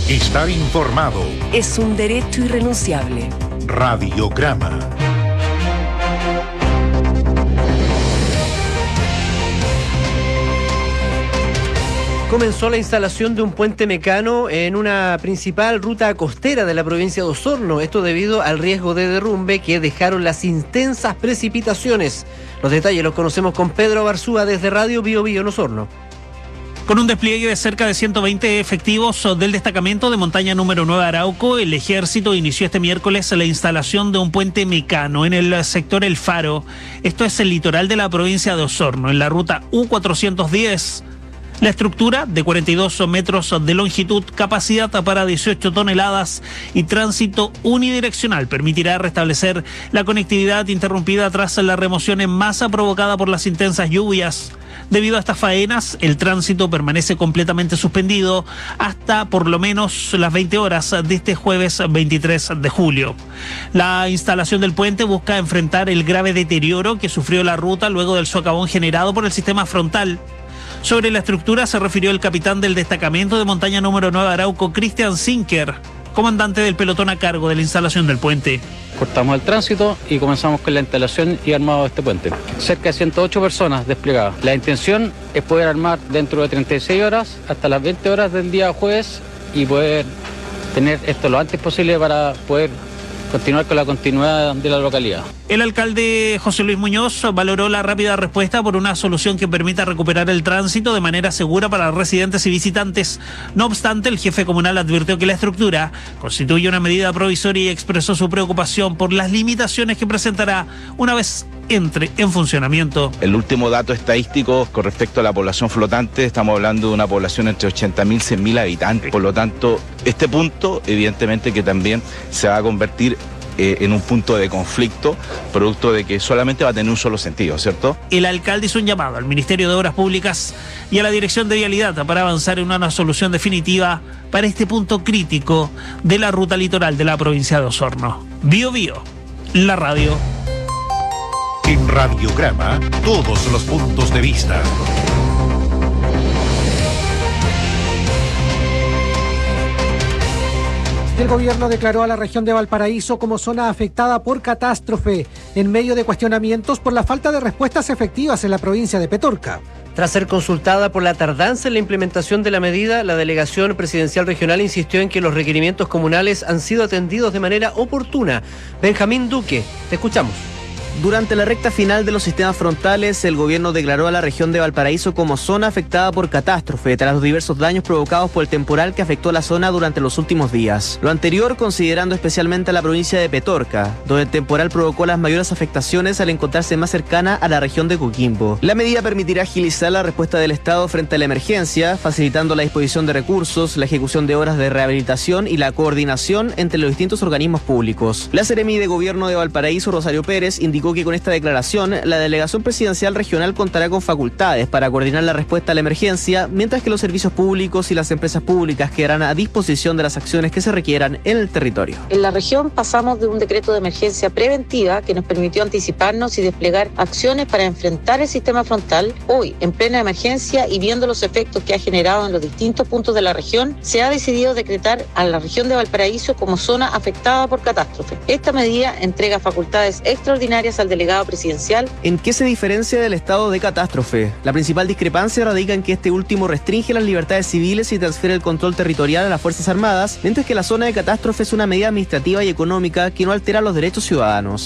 Estar informado es un derecho irrenunciable. Radiograma. Comenzó la instalación de un puente mecano en una principal ruta costera de la provincia de Osorno. Esto debido al riesgo de derrumbe que dejaron las intensas precipitaciones. Los detalles los conocemos con Pedro Barzúa desde Radio Bio Bio en Osorno. Con un despliegue de cerca de 120 efectivos del destacamento de montaña número 9 Arauco, el ejército inició este miércoles la instalación de un puente mecano en el sector El Faro. Esto es el litoral de la provincia de Osorno, en la ruta U410. La estructura, de 42 metros de longitud, capacidad para 18 toneladas y tránsito unidireccional, permitirá restablecer la conectividad interrumpida tras la remoción en masa provocada por las intensas lluvias. Debido a estas faenas, el tránsito permanece completamente suspendido hasta por lo menos las 20 horas de este jueves 23 de julio. La instalación del puente busca enfrentar el grave deterioro que sufrió la ruta luego del socavón generado por el sistema frontal. Sobre la estructura se refirió el capitán del destacamento de montaña número 9 Arauco, Cristian Zinker, comandante del pelotón a cargo de la instalación del puente. Cortamos el tránsito y comenzamos con la instalación y armado de este puente. Cerca de 108 personas desplegadas. La intención es poder armar dentro de 36 horas hasta las 20 horas del día jueves y poder tener esto lo antes posible para poder continuar con la continuidad de la localidad. El alcalde José Luis Muñoz valoró la rápida respuesta por una solución que permita recuperar el tránsito de manera segura para residentes y visitantes. No obstante, el jefe comunal advirtió que la estructura constituye una medida provisoria y expresó su preocupación por las limitaciones que presentará una vez entre en funcionamiento. El último dato estadístico con respecto a la población flotante, estamos hablando de una población entre 80.000 y 100.000 habitantes. Por lo tanto, este punto evidentemente que también se va a convertir en un punto de conflicto, producto de que solamente va a tener un solo sentido, ¿cierto? El alcalde hizo un llamado al Ministerio de Obras Públicas y a la Dirección de Vialidad para avanzar en una solución definitiva para este punto crítico de la ruta litoral de la provincia de Osorno. Bio Bio, la radio. En Radiograma, todos los puntos de vista. El gobierno declaró a la región de Valparaíso como zona afectada por catástrofe, en medio de cuestionamientos por la falta de respuestas efectivas en la provincia de Petorca. Tras ser consultada por la tardanza en la implementación de la medida, la delegación presidencial regional insistió en que los requerimientos comunales han sido atendidos de manera oportuna. Benjamín Duque, te escuchamos. Durante la recta final de los sistemas frontales, el gobierno declaró a la región de Valparaíso como zona afectada por catástrofe tras los diversos daños provocados por el temporal que afectó a la zona durante los últimos días. Lo anterior considerando especialmente a la provincia de Petorca, donde el temporal provocó las mayores afectaciones al encontrarse más cercana a la región de Coquimbo. La medida permitirá agilizar la respuesta del Estado frente a la emergencia, facilitando la disposición de recursos, la ejecución de obras de rehabilitación y la coordinación entre los distintos organismos públicos. La Seremi de Gobierno de Valparaíso, Rosario Pérez, indicó que con esta declaración, la delegación presidencial regional contará con facultades para coordinar la respuesta a la emergencia, mientras que los servicios públicos y las empresas públicas quedarán a disposición de las acciones que se requieran en el territorio. En la región pasamos de un decreto de emergencia preventiva que nos permitió anticiparnos y desplegar acciones para enfrentar el sistema frontal. Hoy, en plena emergencia y viendo los efectos que ha generado en los distintos puntos de la región, se ha decidido decretar a la región de Valparaíso como zona afectada por catástrofe. Esta medida entrega facultades extraordinarias al delegado presidencial. ¿En qué se diferencia del estado de catástrofe? La principal discrepancia radica en que este último restringe las libertades civiles y transfiere el control territorial a las Fuerzas Armadas, mientras que la zona de catástrofe es una medida administrativa y económica que no altera los derechos ciudadanos.